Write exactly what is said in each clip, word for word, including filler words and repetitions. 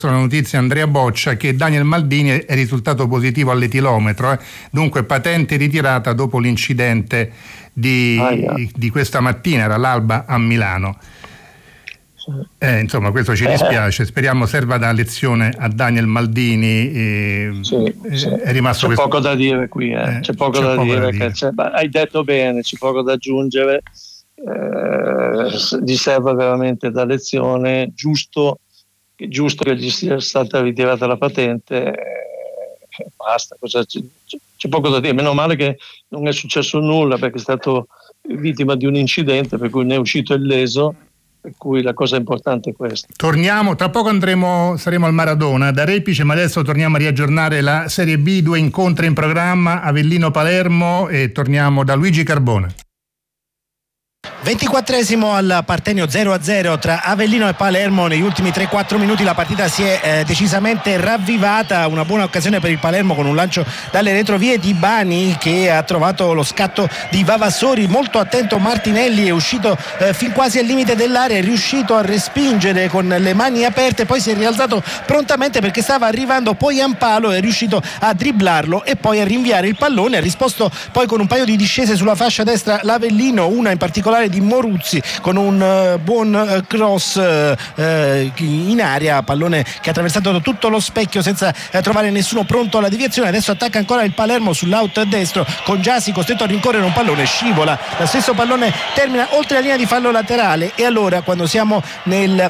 Una notizia, Andrea Boccia, che Daniel Maldini è risultato positivo all'etilometro, eh. dunque patente ritirata dopo l'incidente di, ah, yeah. di questa mattina, era l'alba a Milano. Eh, insomma, questo ci dispiace, speriamo serva da lezione a Daniel Maldini. Eh, sì, sì. È rimasto c'è questo... poco da dire qui, eh. c'è poco, c'è da, poco dire da dire, che c'è... hai detto bene, c'è poco da aggiungere, eh, gli serve veramente da lezione, giusto giusto che gli sia stata ritirata la patente, eh, basta, cosa c'è, c'è poco da dire, meno male che non è successo nulla perché è stato vittima di un incidente per cui ne è uscito illeso, per cui la cosa importante è questa. Torniamo, tra poco andremo, saremo al Maradona da Repice, ma adesso torniamo a riaggiornare la Serie B, due incontri in programma, Avellino-Palermo, e torniamo da Luigi Carbone. ventiquattresimo al Partenio, zero a zero tra Avellino e Palermo. Negli ultimi tre quattro minuti la partita si è eh, decisamente ravvivata, una buona occasione per il Palermo con un lancio dalle retrovie di Bani che ha trovato lo scatto di Vavassori, molto attento Martinelli, è uscito eh, fin quasi al limite dell'area, è riuscito a respingere con le mani aperte, poi si è rialzato prontamente perché stava arrivando poi Ampalo, è riuscito a dribblarlo e poi a rinviare il pallone, ha risposto poi con un paio di discese sulla fascia destra l'Avellino, una in particolare di Moruzzi con un uh, buon uh, cross uh, in aria, pallone che ha attraversato tutto lo specchio senza uh, trovare nessuno pronto alla deviazione. Adesso attacca ancora il Palermo sull'out destro con Giasi costretto a rincorrere un pallone, scivola, lo stesso pallone termina oltre la linea di fallo laterale. E allora, quando siamo nel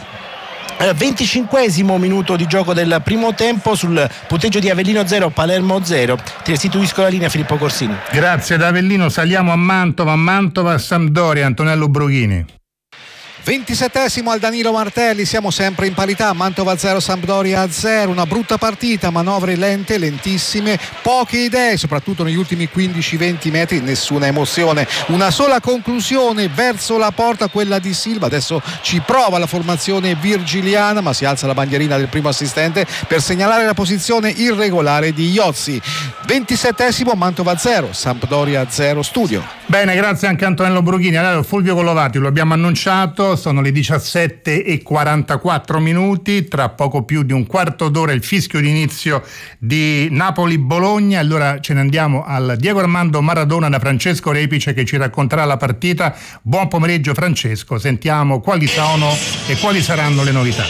venticinquesimo minuto di gioco del primo tempo, sul punteggio di Avellino zero Palermo zero, ti restituisco la linea, Filippo Corsini. Grazie. Da Avellino saliamo a Mantova, Mantova Sampdoria, Antonello Brughini. ventisettesimo al Danilo Martelli, siamo sempre in parità, Mantova zero Sampdoria zero, una brutta partita, manovre lente, lentissime, poche idee, soprattutto negli ultimi quindici venti metri, nessuna emozione, una sola conclusione verso la porta, quella di Silva. Adesso ci prova la formazione virgiliana, ma si alza la bandierina del primo assistente per segnalare la posizione irregolare di Iozzi. ventisettesimo, Mantova zero Sampdoria zero studio. Bene, grazie anche a Antonello Brughini. Allora, Fulvio Collovati, lo abbiamo annunciato, sono le diciassette e quarantaquattro minuti, tra poco più di un quarto d'ora il fischio d'inizio di Napoli-Bologna. Allora ce ne andiamo al Diego Armando Maradona da Francesco Repice che ci racconterà la partita. Buon pomeriggio Francesco, sentiamo quali sono e quali saranno le novità.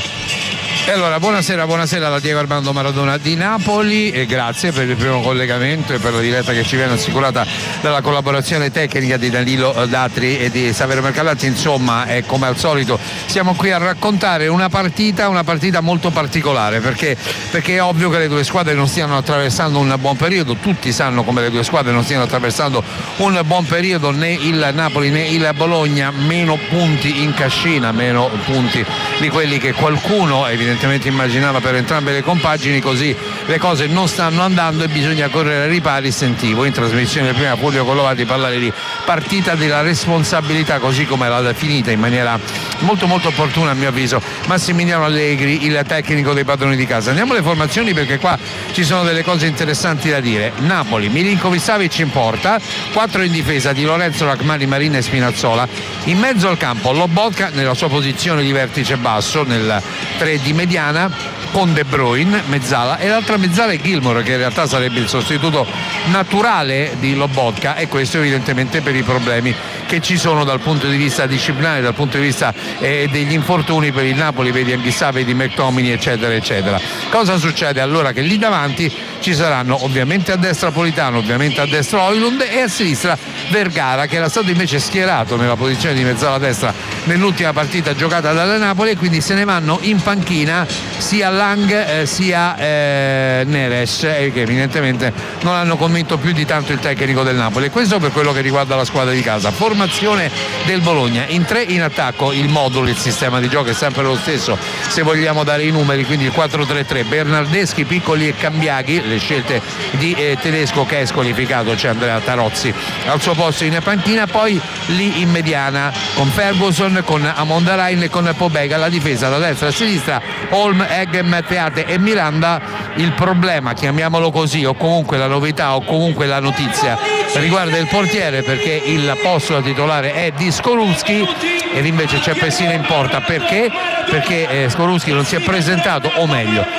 E allora, buonasera, buonasera da Diego Armando Maradona di Napoli e grazie per il primo collegamento e per la diretta che ci viene assicurata dalla collaborazione tecnica di Danilo Datri e di Saverio Mercalatti. Insomma, è come al solito, siamo qui a raccontare una partita, una partita molto particolare perché, perché è ovvio che le due squadre non stiano attraversando un buon periodo, tutti sanno come le due squadre non stiano attraversando un buon periodo, né il Napoli né il Bologna, meno punti in cascina, meno punti di quelli che qualcuno evidentemente immaginava per entrambe le compagini. Così le cose non stanno andando e bisogna correre ai ripari. Sentivo in trasmissione prima Fulvio Collovati parlare di partita della responsabilità, così come l'ha definita in maniera molto molto opportuna a mio avviso Massimiliano Allegri, il tecnico dei padroni di casa. Andiamo alle formazioni perché qua ci sono delle cose interessanti da dire. Napoli, Milinkovic-Savic in porta, quattro in difesa di Lorenzo, Rachmani, Marina e Spinazzola, in mezzo al campo Lobotka nella sua posizione di vertice basso nel tre di mediana con De Bruyne, mezzala, e l'altra mezzala è Gilmour che in realtà sarebbe il sostituto naturale di Lobotka, e questo evidentemente per i problemi che ci sono dal punto di vista disciplinare, dal punto di vista eh, degli infortuni per il Napoli, vedi Anghissà, vedi McTominay eccetera eccetera. Cosa succede allora? Che lì davanti ci saranno ovviamente a destra Politano, ovviamente a destra Højlund e a sinistra Vergara, che era stato invece schierato nella posizione di mezzala destra nell'ultima partita giocata dalla Napoli, e quindi se ne vanno in panchina sia Lang eh, sia eh, Neres, eh, che evidentemente non hanno convinto più di tanto il tecnico del Napoli. E questo per quello che riguarda la squadra di casa. Formazione del Bologna in tre in attacco, il modulo, il sistema di gioco è sempre lo stesso se vogliamo dare i numeri, quindi il quattro tre tre, Bernardeschi, Piccoli e Cambiaghi, le scelte di eh, Tedesco che è squalificato, c'è Andrea Tarozzi al suo posto in panchina, poi lì in mediana con Ferguson, con Amondarain e con Pobega, la difesa da destra a sinistra Holm, Eggem, Teate e Miranda. Il problema, chiamiamolo così, o comunque la novità o comunque la notizia, riguarda il portiere, perché il posto da titolare è di Skorupski ed invece c'è Pessina in porta. Perché? Perché eh, Skorupski non si è presentato, o meglio